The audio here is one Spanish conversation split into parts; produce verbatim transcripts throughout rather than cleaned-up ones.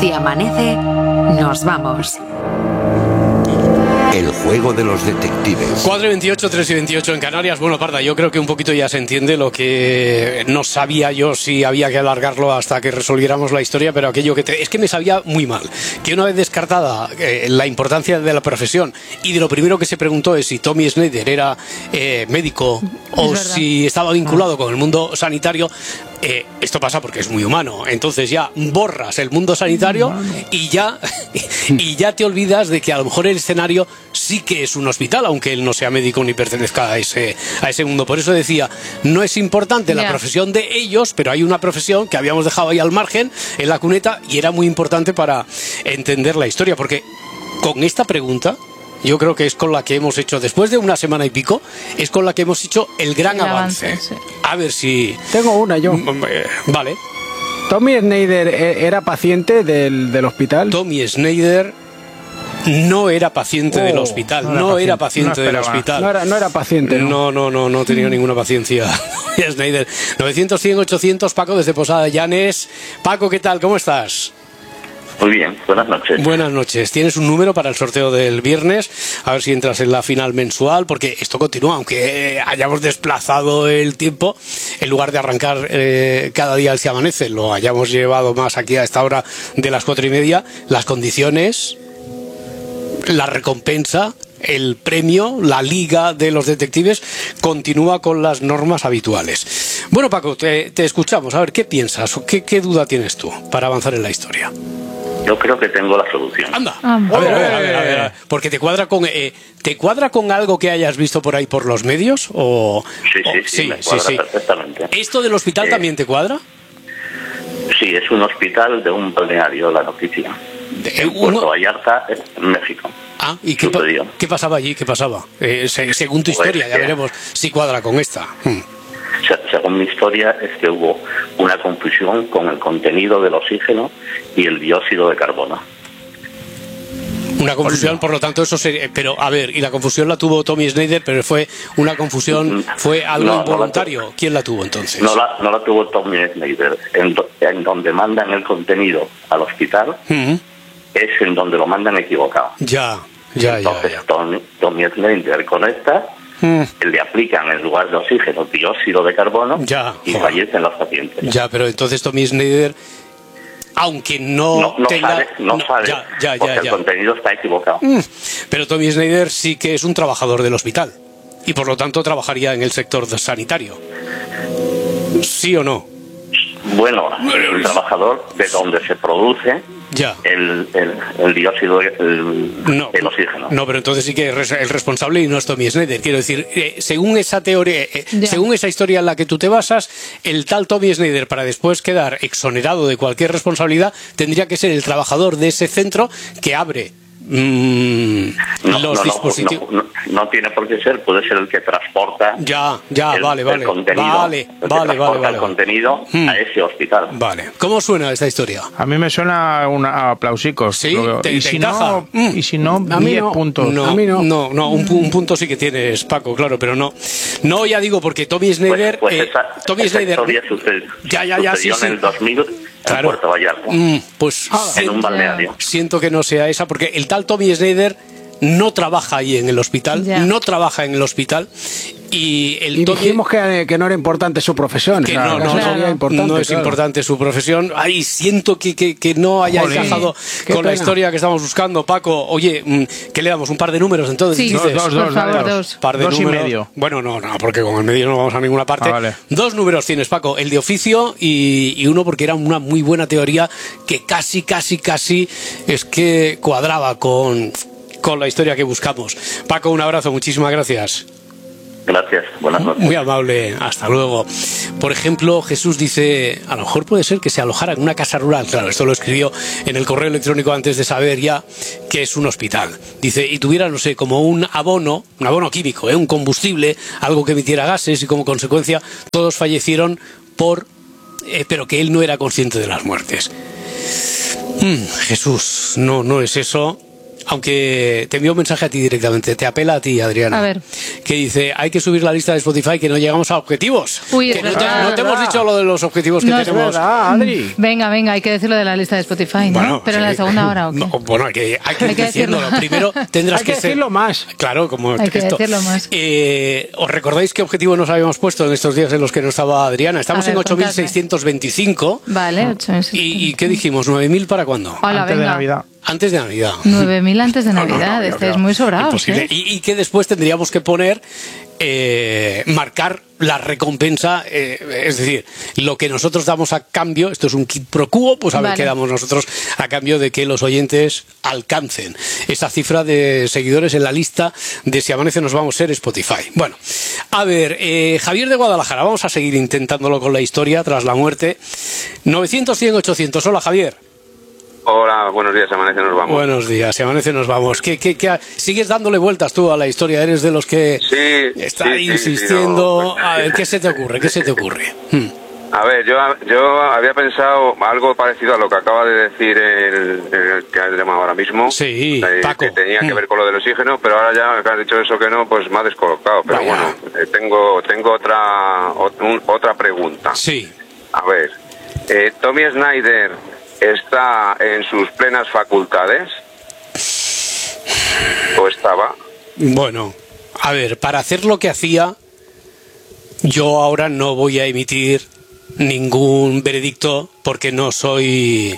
Si amanece, nos vamos. El juego de los detectives. cuatro y veintiocho, tres y veintiocho en Canarias. Bueno, Parda, yo creo que un poquito ya se entiende lo que no sabía yo si había que alargarlo hasta que resolviéramos la historia, pero aquello que te... es que me sabía muy mal. Que una vez descartada eh, la importancia de la profesión y de lo primero que se preguntó es si Tommy Schneider era eh, médico o si estaba vinculado con el mundo sanitario, eh, esto pasa porque es muy humano. Entonces ya borras el mundo sanitario y ya, y ya te olvidas de que a lo mejor el escenario sí que es un hospital, aunque él no sea médico ni pertenezca a ese, a ese mundo. Por eso decía, no es importante la yeah. profesión de ellos, pero hay una profesión que habíamos dejado ahí al margen, en la cuneta, y era muy importante para entender la historia, porque con esta pregunta, yo creo que es con la que hemos hecho, después de una semana y pico, es con la que hemos hecho el gran el avance. avance sí. A ver si... Tengo una yo. Vale. ¿Tommy Schneider era paciente del, del hospital? Tommy Schneider... no era paciente oh, del hospital, no era, no paciente, era paciente no del hospital. No era, no era paciente, ¿no? No, no, no, no tenía ninguna paciencia. Schneider. novecientos, cien, ochocientos, Paco desde Posada Llanes. Paco, ¿qué tal? ¿Cómo estás? Muy bien, buenas noches. Buenas noches. ¿Tienes un número para el sorteo del viernes? A ver si entras en la final mensual, porque esto continúa, aunque hayamos desplazado el tiempo, en lugar de arrancar eh, cada día al Si Amanece, lo hayamos llevado más aquí a esta hora de las cuatro y media, las condiciones... la recompensa, el premio, la liga de los detectives continúa con las normas habituales. Bueno, Paco, te, te escuchamos. A ver, ¿qué piensas? ¿Qué, ¿Qué duda tienes tú para avanzar en la historia? Yo creo que tengo la solución. Anda, a ver, a ver, a ver, a ver, a ver. Porque te cuadra con eh, te cuadra con algo que hayas visto por ahí por los medios o sí, sí, o, sí, sí, me cuadra sí, sí. perfectamente. ¿Esto del hospital eh, también te cuadra? Sí, es un hospital de un balneario, la noticia. De, en Puerto uno... Vallarta, en México. Ah, ¿y qué, pa qué pasaba allí? ¿Qué pasaba? Eh, se, según tu historia, pues, ya veremos si cuadra con esta. Hmm. Según mi historia, es que hubo una confusión con el contenido del oxígeno y el dióxido de carbono. Una confusión, por lo tanto, eso sería... Pero, a ver, y la confusión la tuvo Tommy Schneider, pero fue una confusión, fue algo no, involuntario. No ¿Quién la tuvo entonces? No la, no la tuvo Tommy Schneider. En, do, en donde mandan el contenido al hospital, uh-huh. es en donde lo mandan equivocado. Ya, ya, entonces, ya. ya. Tommy, Tommy Schneider conecta, uh. le aplican en lugar de oxígeno dióxido de carbono ya, y fallecen los pacientes. Ya, pero entonces Tommy Schneider... aunque no, no, no tenga... sabe, no, no sabe, ya, ya, porque ya, el ya. contenido está equivocado. Mm, pero Tommy Schneider sí que es un trabajador del hospital y por lo tanto trabajaría en el sector sanitario. ¿Sí o no? Bueno, es un trabajador de donde se produce ya. El, el, el dióxido, el, no, el oxígeno. No, pero entonces sí que es el responsable y no es Tommy Schneider. Quiero decir, eh, según esa teoría, eh, según esa historia en la que tú te basas, el tal Tommy Schneider, para después quedar exonerado de cualquier responsabilidad, tendría que ser el trabajador de ese centro que abre mm, no, los no, dispositivos. No, no, no, no tiene por qué ser, puede ser el que transporta ya, ya, el, vale, vale, el contenido, vale, el que vale, transporta vale, el contenido hmm. a ese hospital. Vale. ¿Cómo suena esta historia? A mí me suena una, a aplausicos. ¿Sí? ¿Te, y, te si no, mm. y si no, diez no, puntos. No, a mí no. No, no un, un punto sí que tienes, Paco, claro, pero no. No, ya digo, porque Tommy Schneider... Pues, pues eh, esa, Tommy esa Schneider... historia sucedió, ya, ya, ya, sí, en sí. el dos mil claro. en Puerto Vallarta. Mm, pues en siento, un balneario. Siento que no sea esa, porque el tal Tommy Schneider no trabaja ahí en el hospital, yeah. no trabaja en el hospital. Y, el y Tommy, dijimos que, que no era importante su profesión. Que claro, no, no, claro. no, importante, no es claro. importante su profesión. Ay, siento que, que, que no haya Jolín, encajado con pena. La historia que estamos buscando. Paco, oye, ¿qué le damos? ¿Un par de números entonces? Sí, dices? dos, dos, dos, favor, dos. Par de dos números. y medio. Bueno, no, no, porque con el medio no vamos a ninguna parte. Ah, vale. Dos números tienes, Paco, el de oficio y, y uno porque era una muy buena teoría que casi, casi, casi es que cuadraba con, con la historia que buscamos. Paco, un abrazo, muchísimas gracias. Gracias, buenas noches. Muy amable, hasta luego. Por ejemplo, Jesús dice, a lo mejor puede ser que se alojara en una casa rural. Claro, esto lo escribió en el correo electrónico antes de saber ya que es un hospital. Dice, y tuviera, no sé, como un abono, un abono químico, ¿eh? un combustible, algo que emitiera gases y como consecuencia todos fallecieron por... Eh, pero que él no era consciente de las muertes. Mm, Jesús, no, no es eso. aunque te envío un mensaje a ti directamente, te apela a ti, Adriana. A ver. Que dice, hay que subir la lista de Spotify, que no llegamos a objetivos. Uy, que es no, te, verdad. no te hemos dicho lo de los objetivos que No, es tenemos. ¿Verdad, Adri? Venga, venga, hay que decirlo de la lista de Spotify, ¿no? Bueno, Pero en la sí. segunda hora, ¿o qué? No, bueno, hay que, hay que, Hay que decirlo. decirlo. Primero tendrás Hay que ser- decirlo más. Claro, como Hay que esto. decirlo más. Eh, ¿Os recordáis qué objetivo nos habíamos puesto en estos días en los que no estaba Adriana? Estamos A ver, en ocho mil seiscientos veinticinco. Vale, ocho meses. ¿Y, ¿Y qué dijimos? ¿nueve mil para cuándo? Hola, Antes de venga. Navidad. Antes de Navidad. nueve mil antes de No, no, no, Navidad, yo estáis creo muy sobrados, imposible. ¿eh? Y, y que después tendríamos que poner, eh, marcar la recompensa, eh, es decir, lo que nosotros damos a cambio, esto es un quid pro quo, pues a ver Vale. qué damos nosotros a cambio de que los oyentes alcancen esa cifra de seguidores en la lista de Si Amanece Nos Vamos a ser Spotify. Bueno, a ver, eh, Javier de Guadalajara, vamos a seguir intentándolo con la historia tras la muerte. novecientos, cien, ochocientos. Hola, Javier. Hola, buenos días, Amanece, nos vamos. Buenos días, Si Amanece Nos Vamos. ¿Qué, qué, qué ha- ¿Sigues dándole vueltas tú a la historia? ¿Eres de los que Sí, está sí, sí, insistiendo? sí, no. A ver, ¿qué se te ocurre? ¿Qué se te ocurre? Hmm. A ver, yo, yo había pensado algo parecido a lo que acaba de decir el, el que has llamado ahora mismo. Sí, Eh, Paco. Que tenía que Mm. ver con lo del oxígeno, pero ahora ya que has dicho eso que no, pues me ha descolocado. Pero Vaya. bueno, eh, tengo tengo otra ot- un- otra pregunta. Sí. A ver, eh, Tommy Snyder está en sus plenas facultades o estaba. Bueno, a ver, para hacer lo que hacía, yo ahora no voy a emitir ningún veredicto porque no soy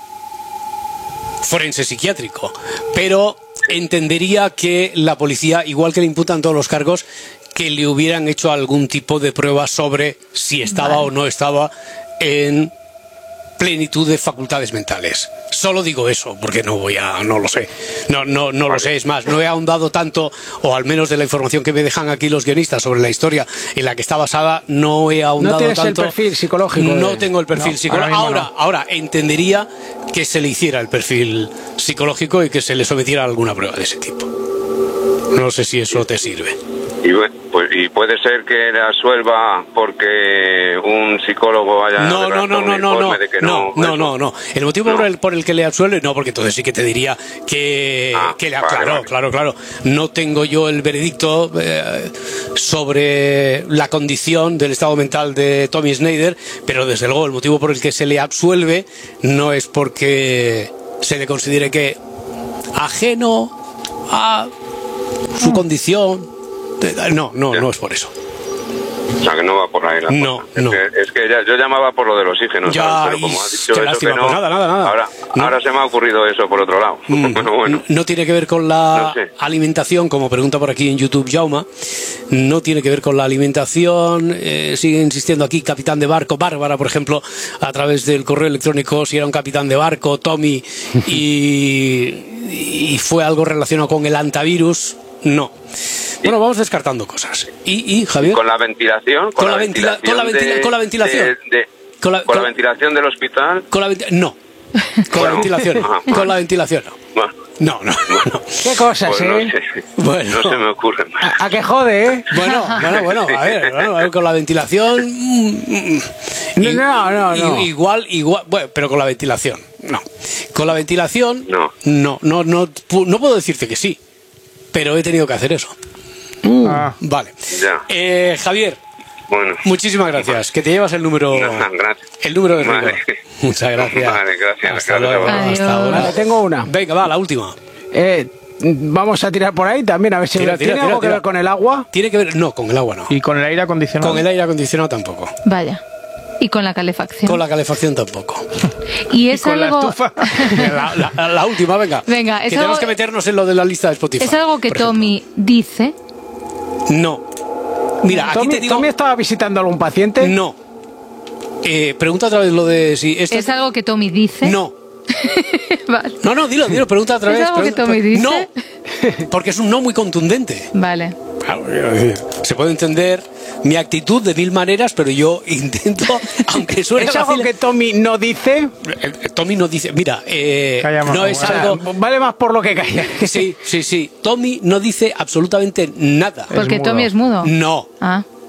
forense psiquiátrico, pero entendería que la policía, igual que le imputan todos los cargos, que le hubieran hecho algún tipo de prueba sobre si estaba o no estaba en plenitud de facultades mentales. Solo digo eso, porque no voy a, no lo sé, no, no, no lo sé, es más, no he ahondado tanto, o al menos de la información que me dejan aquí los guionistas sobre la historia en la que está basada, no he ahondado No tienes el tanto. perfil psicológico No de- tengo el perfil No, psicológico. ahora mismo Ahora, ahora entendería que se le hiciera el perfil psicológico y que se le sometiera a alguna prueba de ese tipo. No sé si eso te sirve. Y, bu- pues, y puede ser que la absuelva porque un psicólogo haya No, no, redactado no, un no, no, no, informe de que no, no, eso. no, no. El motivo No. por el, por el que le absuelve, no, porque entonces sí que te diría que, Ah, que le vale, claro, vale. claro, claro. No tengo yo el veredicto eh, sobre la condición del estado mental de Tommy Snyder, pero desde luego el motivo por el que se le absuelve no es porque se le considere que ajeno a su condición. No, no, Ya. no es por eso. O sea, que no va por ahí la No, cosa. Es no. que, es que ya- yo llamaba por lo del oxígeno, Ya, ¿sabes? Pero y como has dicho qué eso lástima. que no, Pues nada, nada, nada. Ahora, No. ahora se me ha ocurrido eso por otro lado. Mm, Pero bueno, No tiene que ver con la No sé. alimentación, como pregunta por aquí en YouTube Jauma. No tiene que ver con la alimentación. Eh, sigue insistiendo aquí, capitán de barco. Bárbara, por ejemplo, a través del correo electrónico, si era un capitán de barco, Tommy, y, y fue algo relacionado con el antivirus. No. Bueno, vamos descartando cosas. ¿Y, y Javier? con la ventilación, Con la ventila- con la ventila- de- con la ventilación. de- de- Con la- con la con- ventilación del hospital. Con la venti- no. Con la Bueno. ventilación. Ajá, Con vale. la ventilación no. Bueno, No, no, no. Qué cosas, pues no ¿eh? sé. Bueno. No se me ocurre más. A, a que jode, ¿eh? Bueno, bueno, bueno, a ver, bueno, a ver, con la ventilación. mm, mm, No, no, no, no. i- Igual, igual, bueno, pero con la ventilación, no. Con la ventilación, No. no, no, no, pu- no puedo decirte que sí, pero he tenido que hacer eso. Ah, Vale. Ya. Eh, Javier, Bueno. muchísimas gracias. Que te llevas el número, Nada, gracias. el número de Vale. rigor. Muchas gracias. Vale, gracias, Hasta gracias, luego. Álvaro. Adiós. Hasta ahora. Vale, tengo una. Venga, va, la última. Eh, vamos a tirar por ahí también, a ver si Tira, tiene tira, algo tira, que tira. ver con el agua. Tiene que ver, no, con el agua no. y con el aire acondicionado. Con el aire acondicionado tampoco. Vaya. Y con la calefacción. Con la calefacción tampoco. Y es con la algo... estufa. La, la- la última, venga. Venga, que es tenemos algo- que meternos en lo de la lista de Spotify. Es algo que por ejemplo. Tommy dice. No. Mira, aquí Tommy, te digo. Tommy estaba visitando a algún paciente. No. Eh, pregunta otra vez lo de si esto. Es algo que Tommy dice. No. Vale. No, no, dilo, dilo, pregunta otra ¿Es vez. algo que pregunta- Tommy dice? No. Porque es un no muy contundente. Vale. Claro, quiero decir, se puede entender mi actitud de mil maneras, pero yo intento, aunque suene ¿Es algo fácil. que Tommy no dice? Eh, eh, Tommy no dice, mira, eh, Calla, no mamá. es O sea, algo. vale más por lo que calla. Sí, sí, sí. Tommy no dice absolutamente nada. Porque mudo. Tommy es mudo. No. Ah.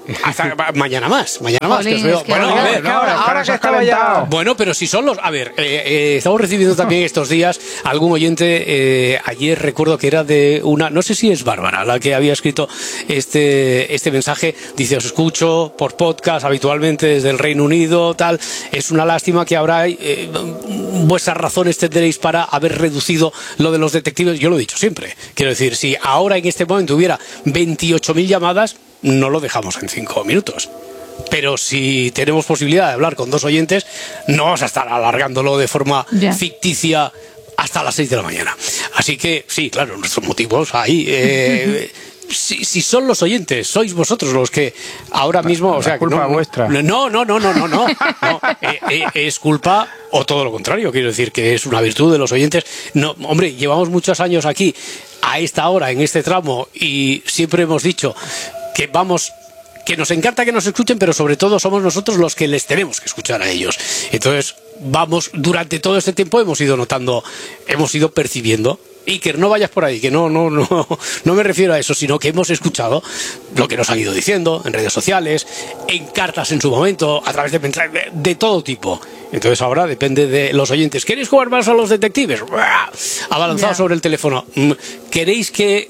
Hasta mañana más, mañana más. Que os veo. Es que Bueno, ahora- a ver, no, ahora, ahora que estaba ya... Bueno, pero si son los... A ver, eh, eh, estamos recibiendo también estos días algún oyente, eh, ayer recuerdo que era de una... No sé si es Bárbara la que había escrito este, este mensaje. Dice, os escucho por podcast habitualmente desde el Reino Unido, tal. Es una lástima que ahora eh, vuestras razones tendréis para haber reducido lo de los detectives. Yo lo he dicho siempre. Quiero decir, si ahora en este momento hubiera veintiocho mil llamadas, no lo dejamos en cinco minutos. Pero si tenemos posibilidad de hablar con dos oyentes, no vamos a estar alargándolo de forma Ya. ficticia hasta las seis de la mañana. Así que, sí, claro, nuestros motivos ahí... Eh, Si, si son los oyentes, sois vosotros los que ahora mismo, o sea, culpa no, vuestra. No, no, no, no, no, no, no. Eh, eh, es culpa o todo lo contrario. Quiero decir que es una virtud de los oyentes. No, hombre, llevamos muchos años aquí a esta hora en este tramo y siempre hemos dicho que vamos. Que nos encanta que nos escuchen, pero sobre todo somos nosotros los que les tenemos que escuchar a ellos. Entonces, vamos, durante todo este tiempo hemos ido notando, hemos ido percibiendo. Iker, no vayas por ahí, que no, no, no, no me refiero a eso, sino que hemos escuchado lo que nos han ido diciendo en redes sociales, en cartas en su momento, a través de mensajes de, de todo tipo. Entonces ahora depende de los oyentes. ¿Queréis jugar más a los detectives? Abalanzado Ya. sobre el teléfono. ¿Queréis que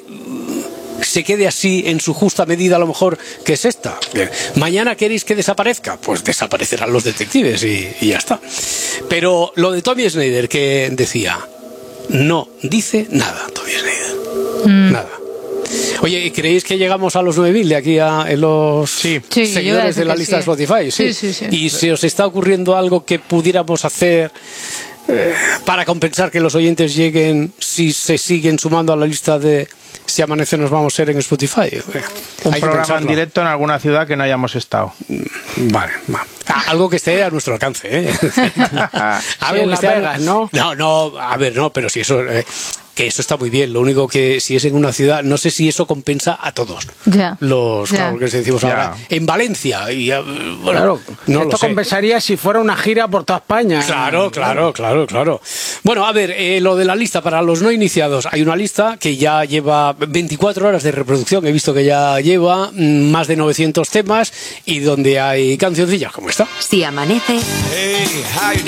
se quede así en su justa medida, a lo mejor, que es esta? Bien. ¿Mañana queréis que desaparezca? Pues desaparecerán los detectives y, y ya está. Pero lo de Tommy Snyder, que decía, no dice nada, Tommy Snyder. Mm. Nada. Oye, ¿creéis que llegamos a los nueve mil de aquí a en los Sí, yo iba a seguidores decir de la que lista sí. de Spotify? Sí, sí, sí. ¿Y se os está ocurriendo algo que pudiéramos hacer eh, para compensar que los oyentes lleguen si se siguen sumando a la lista de Si Amanece Nos Vamos a ser en Spotify? Eh, Un hay que programa en pensarlo. directo en alguna ciudad que no hayamos estado. Vale, va. Ah, algo que esté a nuestro alcance, ¿eh? Sí, en Las Vegas, ¿no? No, no, a ver, no, pero si eso... eh, que eso está muy bien, lo único que si es en una ciudad, no sé si eso compensa a todos. Ya. Los, Ya. claro, que decimos Ya. ahora, en Valencia, y eh, bueno, Claro, no esto lo sé. compensaría si fuera una gira por toda España. Claro, claro, claro, claro. Bueno, a ver, eh, lo de la lista para los no iniciados. Hay una lista que ya lleva veinticuatro horas de reproducción. He visto que ya lleva mm, más de novecientos temas y donde hay cancioncillas como esta. Si amanece,